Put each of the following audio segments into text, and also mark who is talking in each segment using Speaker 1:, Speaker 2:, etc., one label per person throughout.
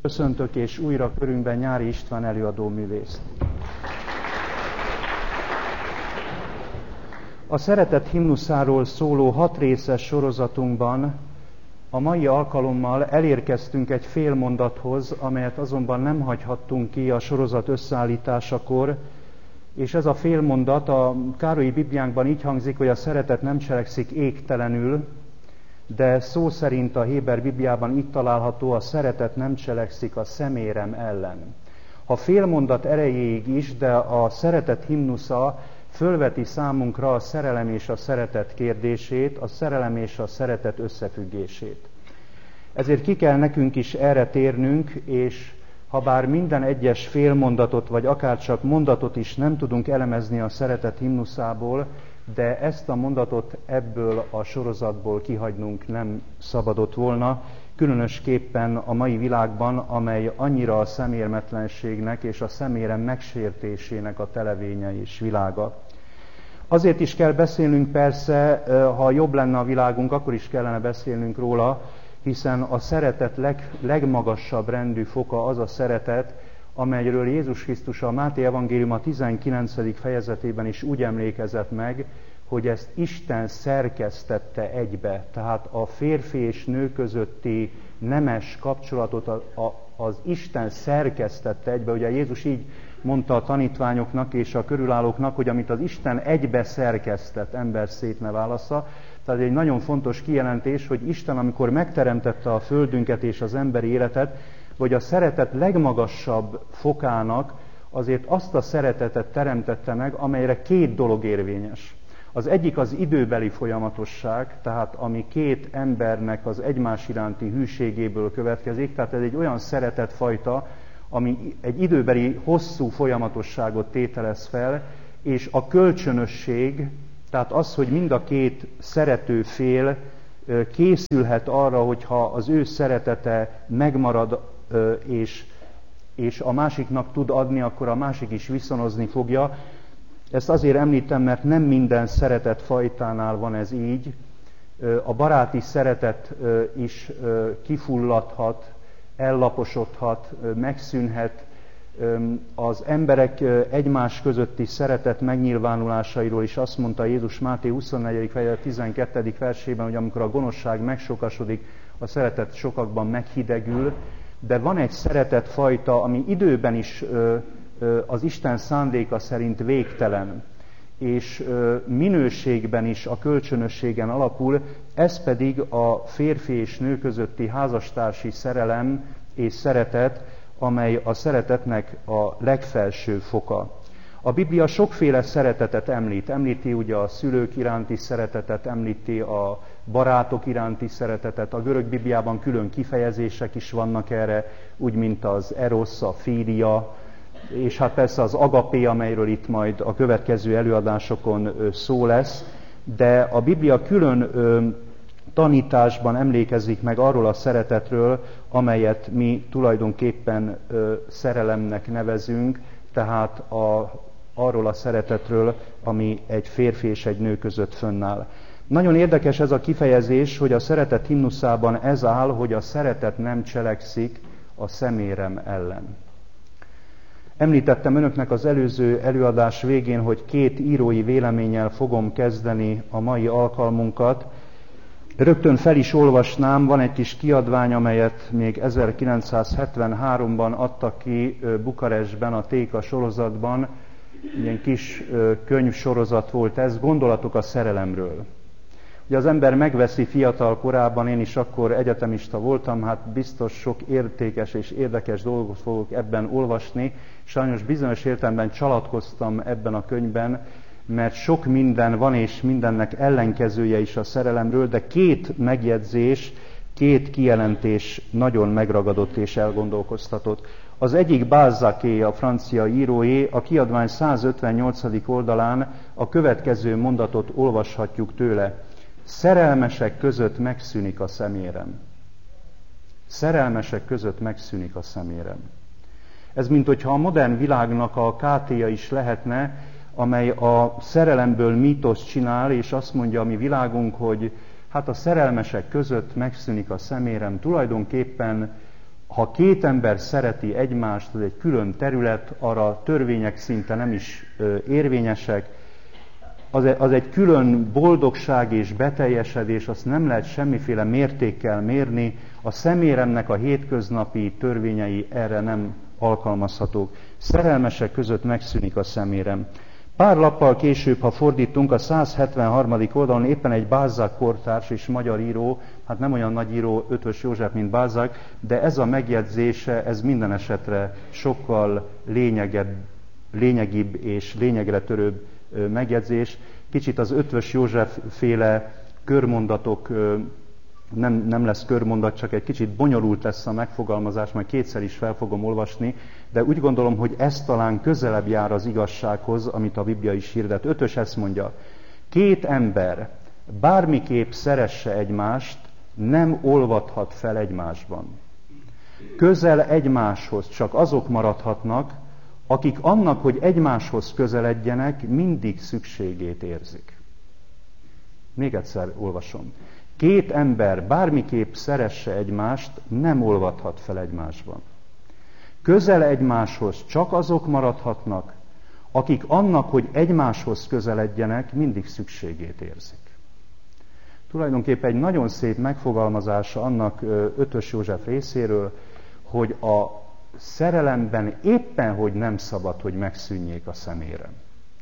Speaker 1: Köszöntök, és újra körünkben Nyári István előadó művészt. A szeretet himnuszáról szóló 6 részes sorozatunkban a mai alkalommal elérkeztünk egy fél mondathoz, amelyet azonban nem hagyhattunk ki a sorozat összeállításakor, és ez a fél mondat a Károlyi Bibliánkban így hangzik, hogy a szeretet nem cselekszik égtelenül, de szó szerint a Héber Bibliában itt található, a szeretet nem cselekszik a szemérem ellen. Ha félmondat erejéig is, de a szeretet himnusza fölveti számunkra a szerelem és a szeretet kérdését, a szerelem és a szeretet összefüggését. Ezért ki kell nekünk is erre térnünk, és ha bár minden egyes félmondatot, vagy akár csak mondatot is nem tudunk elemezni a szeretet himnuszából, de ezt a mondatot ebből a sorozatból kihagynunk nem szabadott volna, különösképpen a mai világban, amely annyira a szemérmetlenségnek és a szemérem megsértésének a televénye és világa. Azért is kell beszélnünk persze, ha jobb lenne a világunk, akkor is kellene beszélnünk róla, hiszen a szeretet legmagasabb rendű foka az a szeretet, amelyről Jézus Krisztus a Máté Evangélium a 19. fejezetében is úgy emlékezett meg, hogy ezt Isten szerkesztette egybe. Tehát a férfi és nő közötti nemes kapcsolatot az Isten szerkesztette egybe. Ugye Jézus így mondta a tanítványoknak és a körülállóknak, hogy amit az Isten egybe szerkesztett, ember szét ne válassza. Tehát egy nagyon fontos kijelentés, hogy Isten, amikor megteremtette a földünket és az emberi életet, vagy a szeretet legmagasabb fokának azért azt a szeretetet teremtette meg, amelyre 2 dolog érvényes. Az egyik az időbeli folyamatosság, tehát ami 2 embernek az egymás iránti hűségéből következik, tehát ez egy olyan szeretetfajta, ami egy időbeli hosszú folyamatosságot tételez fel, és a kölcsönösség, tehát az, hogy mind a 2 szerető fél készülhet arra, hogyha az ő szeretete megmarad, és a másiknak tud adni, akkor a másik is viszonozni fogja. Ezt azért említem, mert nem minden szeretetfajtánál van ez így. A baráti szeretet is kifulladhat, ellaposodhat, megszűnhet. Az emberek egymás közötti szeretet megnyilvánulásairól is azt mondta Jézus Máté 24. fejezet 12. versében, hogy amikor a gonoszság megsokasodik, a szeretet sokakban meghidegül, de van egy szeretetfajta, ami időben is az Isten szándéka szerint végtelen, és minőségben is a kölcsönösségen alapul, ez pedig a férfi és nő közötti házastársi szerelem és szeretet, amely a szeretetnek a legfelső foka. A Biblia sokféle szeretetet említ. Említi ugye a szülők iránti szeretetet, említi a barátok iránti szeretetet. A görög Bibliában külön kifejezések is vannak erre, úgy mint az eros, a philia, és hát persze az agapé, amelyről itt majd a következő előadásokon szó lesz. De a Biblia külön tanításban emlékezik meg arról a szeretetről, amelyet mi tulajdonképpen szerelemnek nevezünk, tehát arról a szeretetről, ami egy férfi és egy nő között fönnáll. Nagyon érdekes ez a kifejezés, hogy a szeretet himnuszában ez áll, hogy a szeretet nem cselekszik a szemérem ellen. Említettem önöknek az előző előadás végén, hogy 2 írói véleménnyel fogom kezdeni a mai alkalmunkat. Rögtön fel is olvasnám, van egy kis kiadvány, amelyet még 1973-ban adtak ki Bukarestben, a Téka sorozatban. Ilyen kis könyvsorozat volt ez, Gondolatok a szerelemről. Ugye az ember megveszi fiatal korában, én is akkor egyetemista voltam, hát biztos sok értékes és érdekes dolgot fogok ebben olvasni. Sajnos bizonyos értelemben csalatkoztam ebben a könyvben, mert sok minden van, és mindennek ellenkezője is a szerelemről, de 2 megjegyzés, 2 kijelentés nagyon megragadott és elgondolkoztatott. Az egyik Balzacé, a francia íróé, a kiadvány 158. oldalán a következő mondatot olvashatjuk tőle. Szerelmesek között megszűnik a szemérem. Szerelmesek között megszűnik a szemérem. Ez minthogyha a modern világnak a kátéja is lehetne, amely a szerelemből mítoszt csinál, és azt mondja a mi világunk, hogy hát a szerelmesek között megszűnik a szemérem. Tulajdonképpen Ha két ember szereti egymást, az egy külön terület, arra törvények szinte nem is érvényesek. Az egy külön boldogság és beteljesedés, azt nem lehet semmiféle mértékkel mérni. A szeméremnek a hétköznapi törvényei erre nem alkalmazhatók. Szerelmesek között megszűnik a szemérem. Pár lappal később, ha fordítunk, a 173. oldalon éppen egy Balzac kortárs és magyar író, hát nem olyan nagy író, Eötvös József, mint Balzac, de ez a megjegyzése, ez minden esetre sokkal lényegibb és lényegre törőbb megjegyzés. Kicsit az Eötvös József féle körmondatok, nem lesz körmondat, csak egy kicsit bonyolult lesz a megfogalmazás, majd kétszer is fel fogom olvasni, de úgy gondolom, hogy ez talán közelebb jár az igazsághoz, amit a Biblia is hirdet. Eötvös ezt mondja: két ember bármiképp szeresse egymást, nem olvadhat fel egymásban. Közel egymáshoz csak azok maradhatnak, akik annak, hogy egymáshoz közeledjenek, mindig szükségét érzik. Még egyszer olvasom. Két ember bármiképp szeresse egymást, nem olvadhat fel egymásban. Közel egymáshoz csak azok maradhatnak, akik annak, hogy egymáshoz közeledjenek, mindig szükségét érzik. Tulajdonképpen egy nagyon szép megfogalmazása annak Eötvös József részéről, hogy a szerelemben éppen, hogy nem szabad, hogy megszűnjék a szemérem.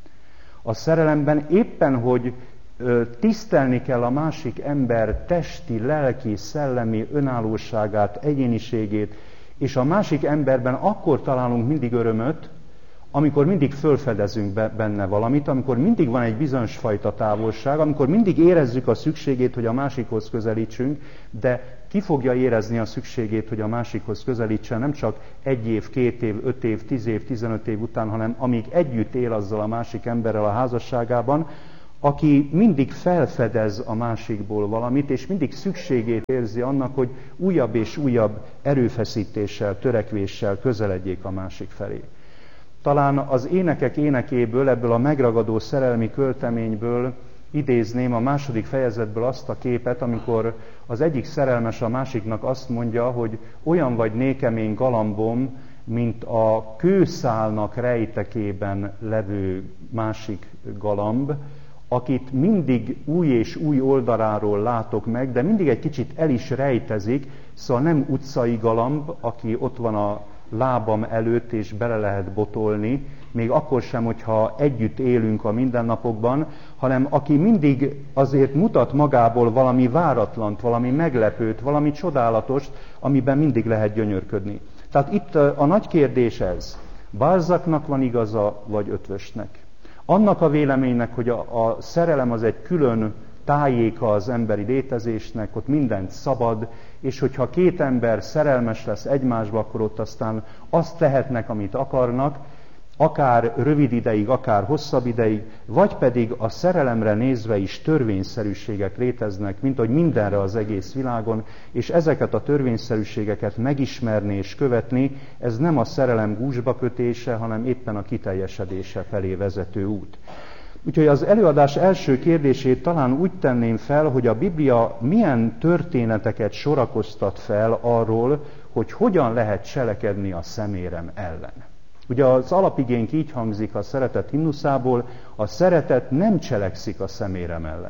Speaker 1: A szerelemben éppen, hogy tisztelni kell a másik ember testi, lelki, szellemi önállóságát, egyéniségét, és a másik emberben akkor találunk mindig örömöt, amikor mindig fölfedezünk benne valamit, amikor mindig van egy bizonyos fajta távolság, amikor mindig érezzük a szükségét, hogy a másikhoz közelítsünk, de ki fogja érezni a szükségét, hogy a másikhoz közelítsen, nem csak 1 év, 2 év, 5 év, 10 év, 15 év után, hanem amíg együtt él azzal a másik emberrel a házasságában, aki mindig felfedez a másikból valamit, és mindig szükségét érzi annak, hogy újabb és újabb erőfeszítéssel, törekvéssel közeledjék a másik felé. Talán az énekek énekéből, ebből a megragadó szerelmi költeményből idézném a 2. fejezetből azt a képet, amikor az egyik szerelmes a másiknak azt mondja, hogy olyan vagy nékem én galambom, mint a kőszálnak rejtekében levő másik galamb, akit mindig új és új oldaláról látok meg, de mindig egy kicsit el is rejtezik, szóval nem utcai galamb, aki ott van a lábam előtt és bele lehet botolni, még akkor sem, hogyha együtt élünk a mindennapokban, hanem aki mindig azért mutat magából valami váratlant, valami meglepőt, valami csodálatost, amiben mindig lehet gyönyörködni. Tehát itt a nagy kérdés ez: Balzacnak van igaza, vagy Eötvösnek? Annak a véleménynek, hogy a szerelem az egy külön tájéka az emberi létezésnek, ott mindent szabad, és hogyha két ember szerelmes lesz egymásba, akkor ott aztán azt tehetnek, amit akarnak, akár rövid ideig, akár hosszabb ideig, vagy pedig a szerelemre nézve is törvényszerűségek léteznek, mint hogy mindenre az egész világon, és ezeket a törvényszerűségeket megismerni és követni, ez nem a szerelem gúzsba kötése, hanem éppen a kiteljesedése felé vezető út. Úgyhogy az előadás első kérdését talán úgy tenném fel, hogy a Biblia milyen történeteket sorakoztat fel arról, hogy hogyan lehet cselekedni a szemérem ellen. Ugye az alapigénk így hangzik a szeretet himnuszából: a szeretet nem cselekszik a szemérem ellen.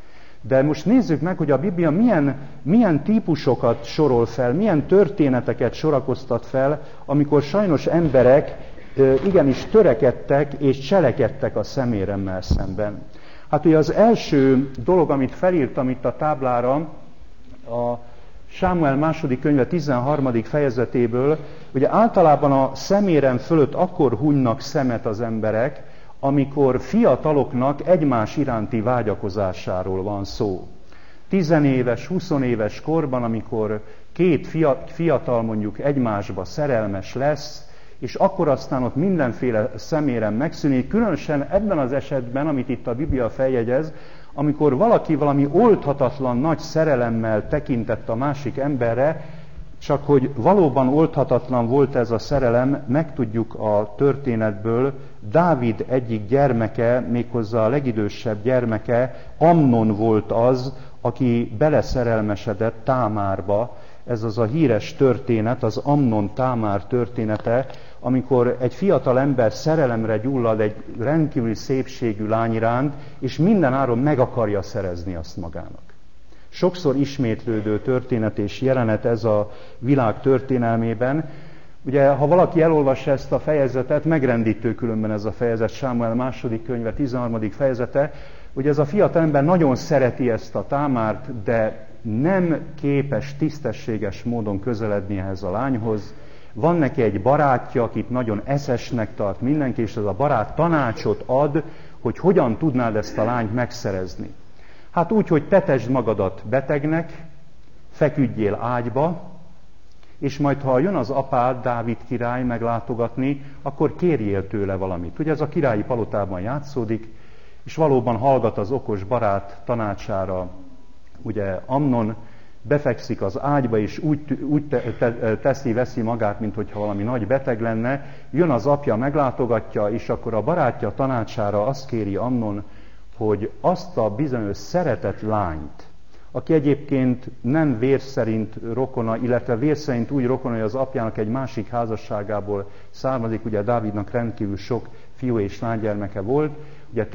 Speaker 1: De most nézzük meg, hogy a Biblia milyen típusokat sorol fel, milyen történeteket sorakoztat fel, amikor sajnos emberek igenis törekedtek és cselekedtek a szeméremmel szemben. Hát ugye az első dolog, amit felírtam itt a táblára, a Sámuel második könyve 13. fejezetéből, ugye általában a szemérem fölött akkor hunynak szemet az emberek, amikor fiataloknak egymás iránti vágyakozásáról van szó. 10 éves, 20 éves korban, amikor két fiatal mondjuk egymásba szerelmes lesz, és akkor aztán ott mindenféle szemérem megszűnik, különösen ebben az esetben, amit itt a Biblia feljegyez, amikor valaki valami oldhatatlan nagy szerelemmel tekintett a másik emberre, csak hogy valóban oldhatatlan volt ez a szerelem, megtudjuk a történetből, Dávid egyik gyermeke, méghozzá a legidősebb gyermeke, Amnon volt az, aki beleszerelmesedett Támárba, ez az a híres történet, az Amnon-Támár története, amikor egy fiatal ember szerelemre gyullad egy rendkívüli szépségű lány iránt, és mindenáron meg akarja szerezni azt magának. Sokszor ismétlődő történet és jelenet ez a világ történelmében. Ugye, ha valaki elolvassa ezt a fejezetet, megrendítő különben ez a fejezet, Sámuel második könyve, 13. fejezete, ugye ez a fiatal ember nagyon szereti ezt a Támárt, de nem képes tisztességes módon közeledni ehhez a lányhoz. Van neki egy barátja, akit nagyon eszesnek tart mindenki, és ez a barát tanácsot ad, hogy hogyan tudnád ezt a lányt megszerezni. Hát úgy, hogy tetesd magadat betegnek, feküdjél ágyba, és majd ha jön az apád, Dávid király meglátogatni, akkor kérjél tőle valamit. Ugye ez a királyi palotában játszódik, és valóban hallgat az okos barát tanácsára. Ugye Amnon befekszik az ágyba, és úgy veszi magát, mintha valami nagy beteg lenne. Jön az apja, meglátogatja, és akkor a barátja tanácsára azt kéri Amnon, hogy azt a bizonyos szeretett lányt, aki egyébként nem vér szerint rokona, illetve vér szerint úgy rokona, hogy az apjának egy másik házasságából származik, ugye Dávidnak rendkívül sok fiú és lánygyermeke volt, ugye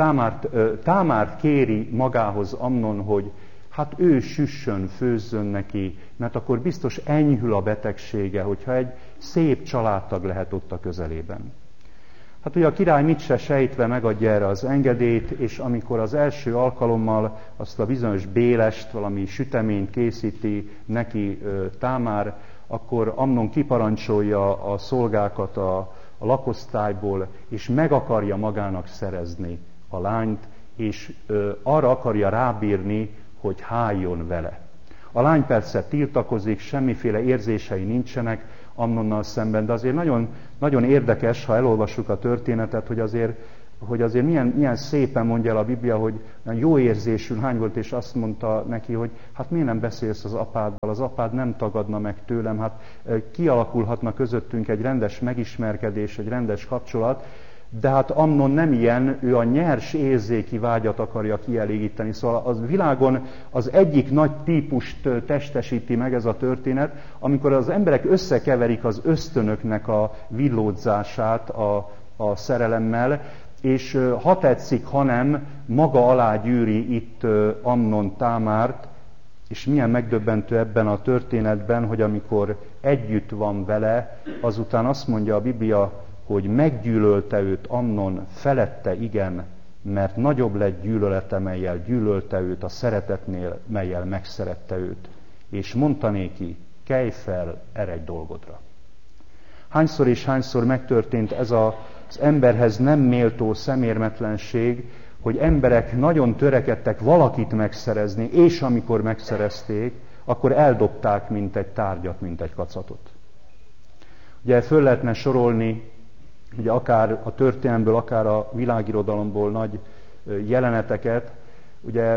Speaker 1: Támárt kéri magához Amnon, hogy hát ő süssön, főzzön neki, mert akkor biztos enyhül a betegsége, hogyha egy szép családtag lehet ott a közelében. Hát ugye a király mit se sejtve megadja erre az engedélyt, és amikor az első alkalommal azt a bizonyos bélest, valami süteményt készíti neki Támár, akkor Amnon kiparancsolja a szolgákat a lakosztályból, és meg akarja magának szerezni a lányt, és arra akarja rábírni, hogy háljon vele. A lány persze tiltakozik, semmiféle érzései nincsenek Amnonnal szemben, de azért nagyon, nagyon érdekes, ha elolvassuk a történetet, hogy azért milyen szépen mondja el a Biblia, hogy jó érzésű lány volt, és azt mondta neki, hogy hát miért nem beszélsz az apáddal, az apád nem tagadna meg tőlem, hát kialakulhatna közöttünk egy rendes megismerkedés, egy rendes kapcsolat, de hát Amnon nem ilyen, ő a nyers érzéki vágyat akarja kielégíteni. Szóval az világon az egyik nagy típust testesíti meg ez a történet, amikor az emberek összekeverik az ösztönöknek a villódzását a szerelemmel, és ha tetszik, ha nem, maga alá gyűri itt Amnon Támárt, és milyen megdöbbentő ebben a történetben, hogy amikor együtt van vele, azután azt mondja a Biblia, hogy meggyűlölte őt Amnon felette, igen, mert nagyobb lett gyűlölete, mellyel gyűlölte őt a szeretetnél, mellyel megszerette őt. És mondta néki, kelj fel, eredj dolgodra. Hányszor és hányszor megtörtént ez az emberhez nem méltó szemérmetlenség, hogy emberek nagyon törekedtek valakit megszerezni, és amikor megszerezték, akkor eldobták, mint egy tárgyat, mint egy kacatot. Ugye föl lehetne sorolni, ugye akár a történelmből, akár a világirodalomból nagy jeleneteket, ugye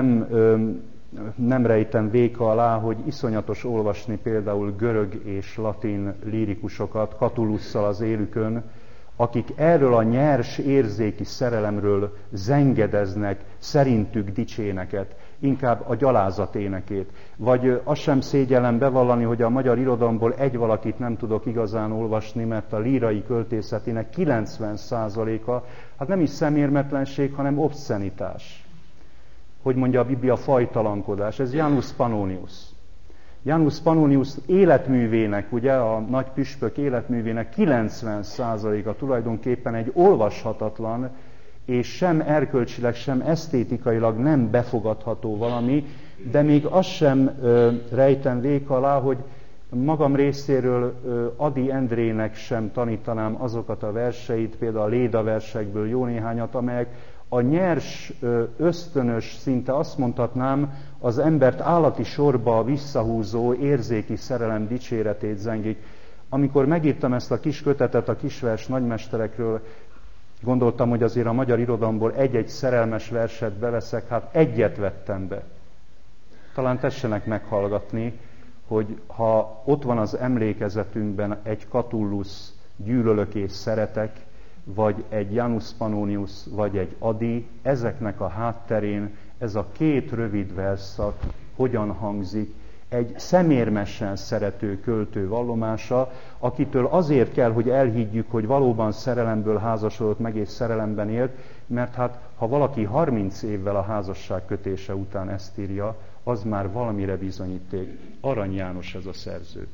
Speaker 1: nem rejtem véka alá, hogy iszonyatos olvasni például görög és latin lírikusokat Catulusszal az élükön, akik erről a nyers érzéki szerelemről zengedeznek szerintük dicséneket, inkább a gyalázat énekét. Vagy azt sem szégyellem bevallani, hogy a magyar irodalomból egy valakit nem tudok igazán olvasni, mert a lírai költészetének 90%-a, hát nem is szemérmetlenség, hanem obscenitás. Hogy mondja a Biblia, fajtalankodás. Ez Janus Pannonius. Janus Pannonius életművének, ugye a nagy püspök életművének 90%-a tulajdonképpen egy olvashatatlan, és sem erkölcsileg, sem esztétikailag nem befogadható valami, de még azt sem rejtem véka alá, hogy magam részéről Ady Endrének sem tanítanám azokat a verseit, például a Léda versekből jó néhányat, amelyek a nyers, ösztönös, szinte azt mondhatnám, az embert állati sorba visszahúzó érzéki szerelem dicséretét zengik. Amikor megírtam ezt a kis kötetet a kisvers nagymesterekről, gondoltam, hogy azért a magyar irodalomból egy-egy szerelmes verset beveszek, hát egyet vettem be. Talán tessenek meghallgatni, hogy ha ott van az emlékezetünkben egy Catullus, gyűlölök és szeretek, vagy egy Janus Pannonius, vagy egy Ady, ezeknek a hátterén ez a két rövid versszak hogyan hangzik, egy szemérmesen szerető költő vallomása, akitől azért kell, hogy elhiggyük, hogy valóban szerelemből házasodott meg és szerelemben élt, mert hát ha valaki 30 évvel a házasság kötése után ezt írja, az már valamire bizonyíték. Arany János ez a szerző.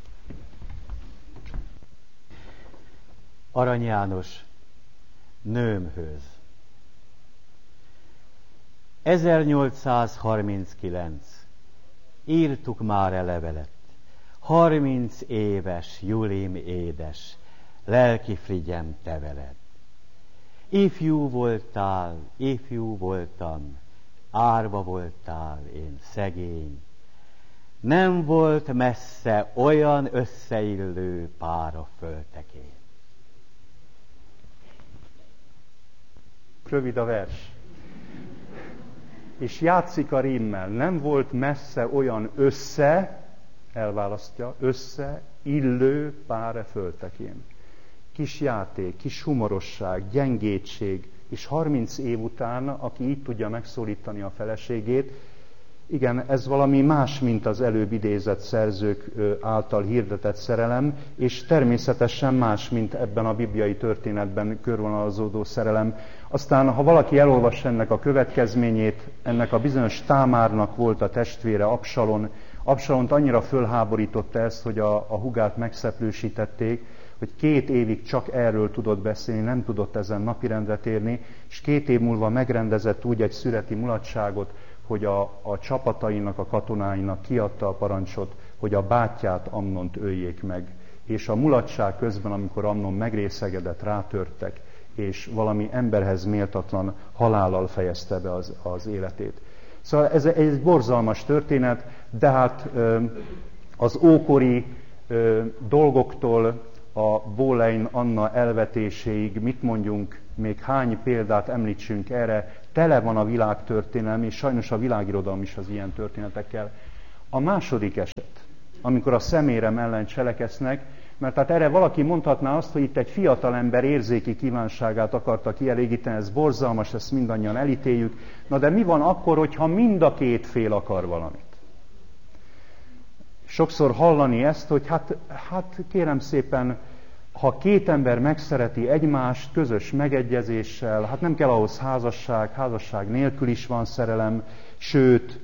Speaker 2: Arany János, nőmhöz. 1839. Írtuk már levelet. 30 éves, Julim édes, lelki frigyem te veled. Ifjú voltál, ifjú voltam, árva voltál, én szegény. Nem volt messze olyan összeillő pár a földtekén.
Speaker 1: Rövid a vers. És játszik a rímmel. Nem volt messze olyan elválasztja, illő pár a földtekén. Kis játék, kis humorosság, gyengétség, és 30 év után, aki így tudja megszólítani a feleségét, igen, ez valami más, mint az előbb idézett szerzők által hirdetett szerelem, és természetesen más, mint ebben a bibliai történetben körvonalazódó szerelem. Aztán, ha valaki elolvas ennek a következményét, ennek a bizonyos Támárnak volt a testvére Absalon. Absalont annyira fölháborította ezt, hogy a hugát megszeplősítették, hogy 2 évig csak erről tudott beszélni, nem tudott ezen napirendre térni, és 2 év múlva megrendezett úgy egy szüreti mulatságot, hogy a csapatainak, a katonáinak kiadta a parancsot, hogy a bátyját, Amnont öljék meg. És a mulatság közben, amikor Amnon megrészegedett, rátörtek, és valami emberhez méltatlan halállal fejezte be az életét. Szóval ez egy borzalmas történet, de hát az ókori dolgoktól a Boleyn Anna elvetéséig, mit mondjunk, még hány példát említsünk erre, tele van a világtörténelem, és sajnos a világirodalom is az ilyen történetekkel. A második eset, amikor a szemérem ellen cseleksznek, mert hát erre valaki mondhatná azt, hogy itt egy fiatalember érzéki kívánságát akarta kielégíteni, ez borzalmas, ezt mindannyian elítéljük. Na de mi van akkor, hogyha mind a 2 fél akar valamit? Sokszor hallani ezt, hogy hát kérem szépen, ha 2 ember megszereti egymást közös megegyezéssel, hát nem kell ahhoz házasság nélkül is van szerelem, sőt,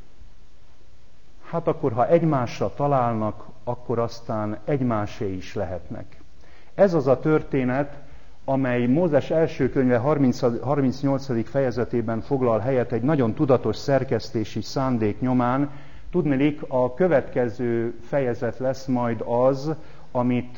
Speaker 1: hát akkor, ha egymásra találnak, akkor aztán egymásé is lehetnek. Ez az a történet, amely Mózes első könyve 38. fejezetében foglal helyet egy nagyon tudatos szerkesztési szándék nyomán. Tudniillik, a következő fejezet lesz majd az, amit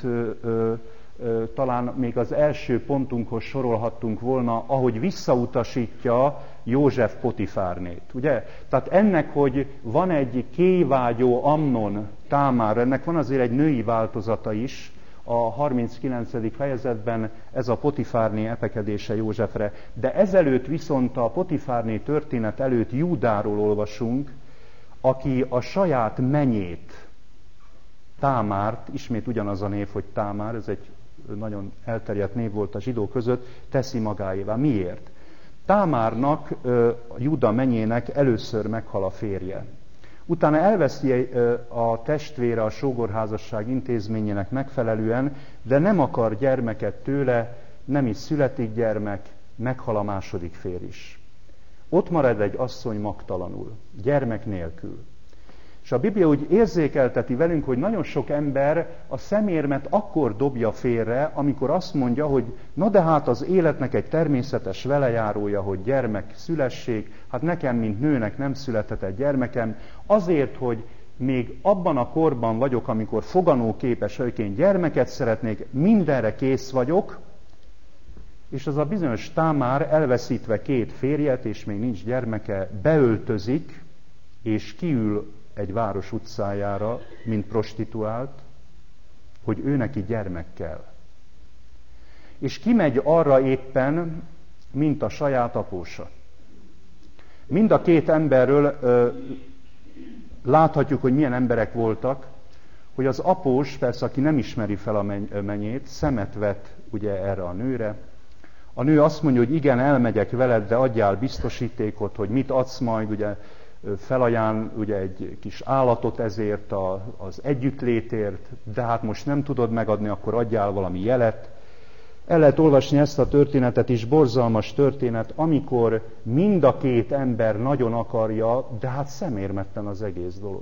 Speaker 1: talán még az első pontunkhoz sorolhattunk volna, ahogy visszautasítja József Potifárnét. Ugye? Tehát ennek, hogy van egy kévágyó Amnon, Támár, ennek van azért egy női változata is, a 39. fejezetben ez a Potifárné epekedése Józsefre. De ezelőtt viszont a Potifárné történet előtt Júdáról olvasunk, aki a saját menyét, Támárt, ismét ugyanaz a név, hogy Támár, ez egy nagyon elterjedt név volt a zsidók között, teszi magáévá. Miért? Támárnak, Júda menyének először meghal a férje. Utána elveszi a testvére a sógorházasság intézményének megfelelően, de nem akar gyermeket tőle, nem is születik gyermek, meghal a második férj is. Ott marad egy asszony magtalanul, gyermek nélkül. És a Biblia úgy érzékelteti velünk, hogy nagyon sok ember a szemérmet akkor dobja félre, amikor azt mondja, hogy na de hát az életnek egy természetes velejárója, hogy gyermek szülessék, hát nekem, mint nőnek nem született gyermekem, azért, hogy még abban a korban vagyok, amikor foganóképes hölgyként gyermeket szeretnék, mindenre kész vagyok, és az a bizonyos Támár elveszítve 2 férjet, és még nincs gyermeke, beöltözik, és kiül egy város utcájára, mint prostituált, hogy ő neki gyermek kell. És kimegy arra éppen, mint a saját apósa. Mind a 2 emberről láthatjuk, hogy milyen emberek voltak, hogy az após, persze aki nem ismeri fel a menyét, szemet vet ugye erre a nőre. A nő azt mondja, hogy igen, elmegyek veled, de adjál biztosítékot, hogy mit adsz majd, ugye felajánl ugye egy kis állatot ezért, az együttlétért, de hát most nem tudod megadni, akkor adjál valami jelet. El lehet olvasni ezt a történetet is, borzalmas történet, amikor mind a két ember nagyon akarja, de hát szemérmetten az egész dolog.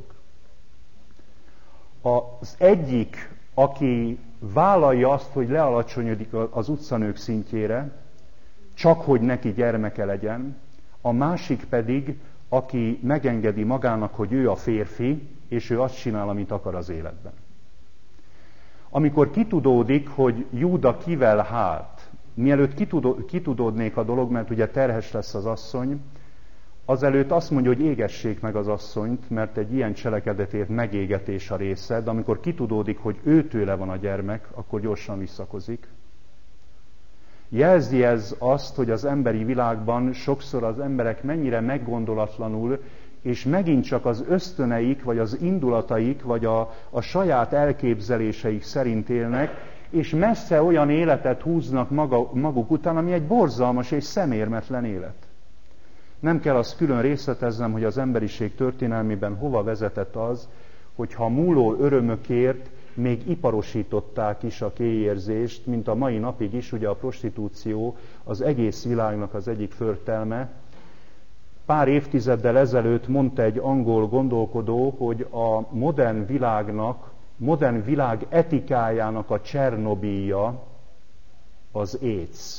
Speaker 1: Az egyik, aki vállalja azt, hogy lealacsonyodik az utcanők szintjére, csak hogy neki gyermeke legyen, a másik pedig, aki megengedi magának, hogy ő a férfi, és ő azt csinál, amit akar az életben. Amikor kitudódik, hogy Júda kivel hát, mielőtt kitudódnék a dolog, mert ugye terhes lesz az asszony, azelőtt azt mondja, hogy égessék meg az asszonyt, mert egy ilyen cselekedetért megégetés a része, de amikor kitudódik, hogy őtőle van a gyermek, akkor gyorsan visszakozik. Jelzi ez azt, hogy az emberi világban sokszor az emberek mennyire meggondolatlanul, és megint csak az ösztöneik, vagy az indulataik, vagy a saját elképzeléseik szerint élnek, és messze olyan életet húznak maguk után, ami egy borzalmas és szemérmetlen élet. Nem kell azt külön részleteznem, hogy az emberiség történelmében hova vezetett az, hogyha múló örömökért még iparosították is a kéérzést, mint a mai napig is, ugye a prostitúció az egész világnak az egyik förtelme. Pár évtizeddel ezelőtt mondta egy angol gondolkodó, hogy a modern világ etikájának a Csernobilja az AIDS.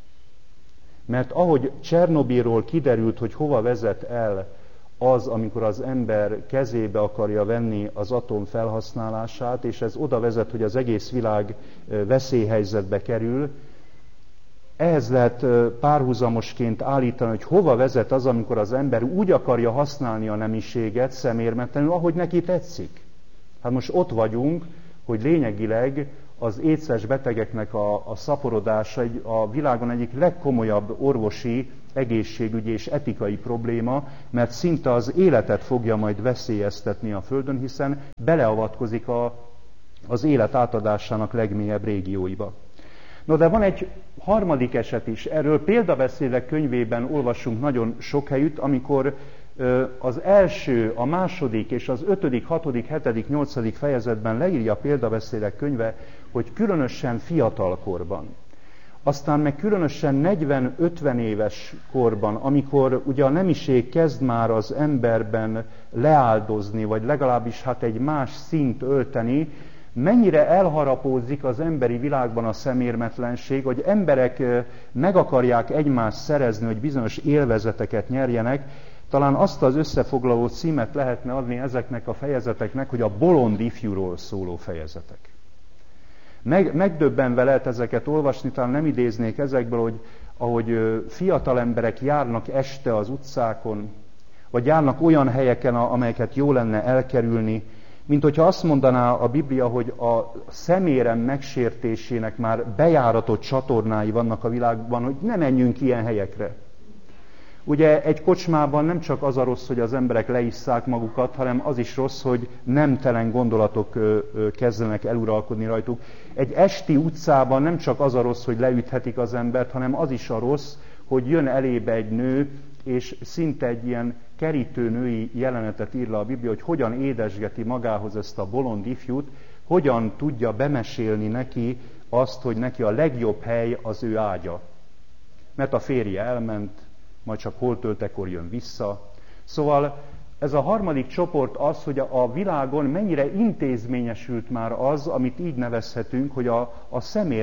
Speaker 1: Mert ahogy Csernobilról kiderült, hogy hova vezet el az, amikor az ember kezébe akarja venni az atom felhasználását, és ez oda vezet, hogy az egész világ veszélyhelyzetbe kerül, ehhez lehet párhuzamosként állítani, hogy hova vezet az, amikor az ember úgy akarja használni a nemiséget szemérmetlenül, ahogy neki tetszik. Hát most ott vagyunk, hogy lényegileg az étszes betegeknek a szaporodása a világon egyik legkomolyabb orvosi, egészségügyi és etikai probléma, mert szinte az életet fogja majd veszélyeztetni a Földön, hiszen beleavatkozik az élet átadásának legmélyebb régióiba. No, de van egy harmadik eset is. Erről Példabeszédek könyvében olvasunk nagyon sok helyütt, amikor az első, a második és az 5., 6., 7., 8. fejezetben leírja a Példabeszédek könyve, hogy különösen fiatalkorban, aztán meg különösen 40-50 éves korban, amikor ugye a nemiség kezd már az emberben leáldozni, vagy legalábbis hát egy más szint ölteni, mennyire elharapózik az emberi világban a szemérmetlenség, hogy emberek meg akarják egymást szerezni, hogy bizonyos élvezeteket nyerjenek. Talán azt az összefoglaló címet lehetne adni ezeknek a fejezeteknek, hogy a bolond ifjúról szóló fejezetek. Megdöbbenve lehet ezeket olvasni, talán nem idéznék ezekből, hogy ahogy fiatal emberek járnak este az utcákon, vagy járnak olyan helyeken, amelyeket jó lenne elkerülni, mint hogyha azt mondaná a Biblia, hogy a szemérem megsértésének már bejáratott csatornái vannak a világban, hogy ne menjünk ilyen helyekre. Ugye egy kocsmában nem csak az a rossz, hogy az emberek leisszák magukat, hanem az is rossz, hogy nemtelen gondolatok kezdenek eluralkodni rajtuk. Egy esti utcában nem csak az a rossz, hogy leüthetik az embert, hanem az is a rossz, hogy jön elébe egy nő, és szinte egy ilyen kerítő női jelenetet ír le a Biblia, hogy hogyan édesgeti magához ezt a bolond ifjút, hogyan tudja bemesélni neki azt, hogy neki a legjobb hely az ő ágya. Mert a férje elment, majd csak holtöltekor jön vissza. Szóval ez a harmadik csoport az, hogy a világon mennyire intézményesült már az, amit így nevezhetünk, hogy a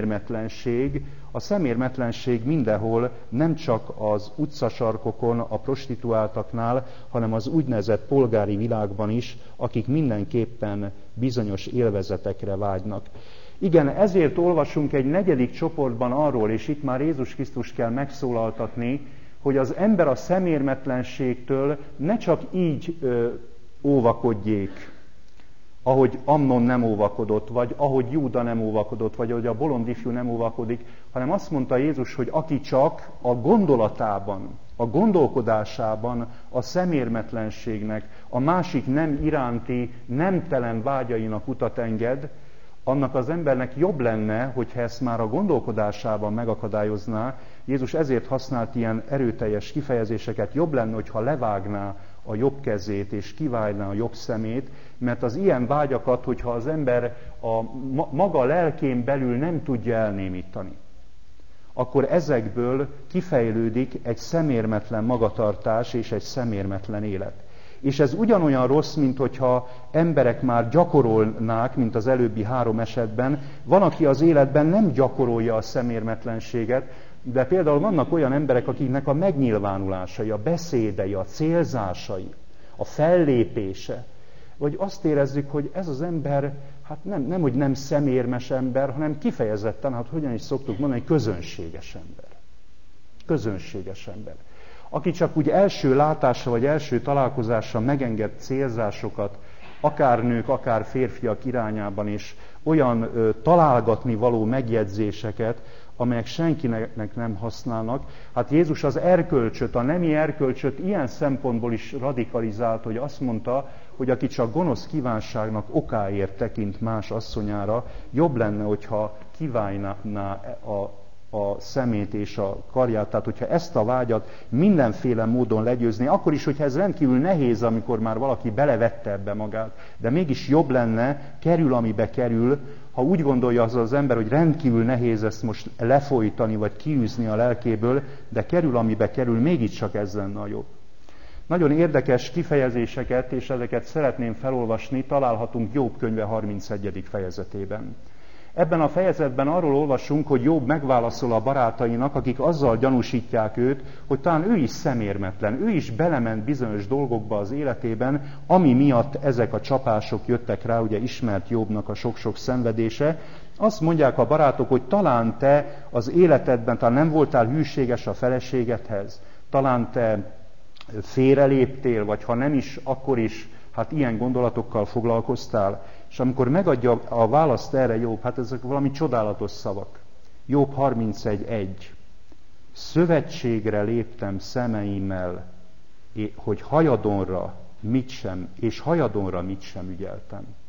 Speaker 1: szemérmetlenség mindenhol, nem csak az utcasarkokon, a prostituáltaknál, hanem az úgynevezett polgári világban is, akik mindenképpen bizonyos élvezetekre vágynak. Igen, ezért olvasunk egy 4. csoportban arról, és itt már Jézus Krisztust kell megszólaltatni, hogy az ember a szemérmetlenségtől ne csak így óvakodjék, ahogy Amnon nem óvakodott, vagy ahogy Júda nem óvakodott, vagy ahogy a bolond ifjú nem óvakodik, hanem azt mondta Jézus, hogy aki csak a gondolatában, a gondolkodásában a szemérmetlenségnek, a másik nem iránti, nemtelen vágyainak utat enged, annak az embernek jobb lenne, hogyha ezt már a gondolkodásában megakadályozná. Jézus ezért használt ilyen erőteljes kifejezéseket, jobb lenne, hogyha levágná a jobb kezét, és kivágná a jobb szemét, mert az ilyen vágyakat, hogyha az ember a maga lelkén belül nem tudja elnémítani, akkor ezekből kifejlődik egy szemérmetlen magatartás és egy szemérmetlen élet. És ez ugyanolyan rossz, mint hogyha emberek már gyakorolnák, mint az előbbi 3 esetben. Van, aki az életben nem gyakorolja a szemérmetlenséget, de például vannak olyan emberek, akiknek a megnyilvánulásai, a beszédei, a célzásai, a fellépése, vagy azt érezzük, hogy ez az ember, hát nem, hogy nem szemérmes ember, hanem kifejezetten, hát hogyan is szoktuk mondani, közönséges ember. Közönséges ember. Aki csak úgy első látásra vagy első találkozásra megenged célzásokat, akár nők, akár férfiak irányában is, olyan találgatni való megjegyzéseket, amelyek senkinek nem használnak. Hát Jézus az erkölcsöt, a nemi erkölcsöt ilyen szempontból is radikalizált, hogy azt mondta, hogy aki csak gonosz kívánságnak okáért tekint más asszonyára, jobb lenne, hogyha kívánná a szemét és a karját, tehát hogyha ezt a vágyat mindenféle módon legyőzni, akkor is, hogyha ez rendkívül nehéz, amikor már valaki belevette ebbe magát, de mégis jobb lenne, kerül, amibe kerül, ha úgy gondolja az ember, hogy rendkívül nehéz ezt most lefolytani, vagy kiűzni a lelkéből, de kerül, amibe kerül, mégiscsak ez lenne a jobb. Nagyon érdekes kifejezéseket, és ezeket szeretném felolvasni, találhatunk Jobb könyve 31. fejezetében. Ebben a fejezetben arról olvasunk, hogy Jobb megválaszol a barátainak, akik azzal gyanúsítják őt, hogy talán ő is szemérmetlen, ő is belement bizonyos dolgokba az életében, ami miatt ezek a csapások jöttek rá, ugye ismert Jobbnak a sok-sok szenvedése. Azt mondják a barátok, hogy talán te az életedben talán nem voltál hűséges a feleségedhez, talán te félreléptél, vagy ha nem is, akkor is, hát ilyen gondolatokkal foglalkoztál. És amikor megadja a választ erre Jobb, hát ezek valami csodálatos szavak. Jobb 31.1. Szövetségre léptem szemeimmel, hogy hajadonra mit sem ügyeltem.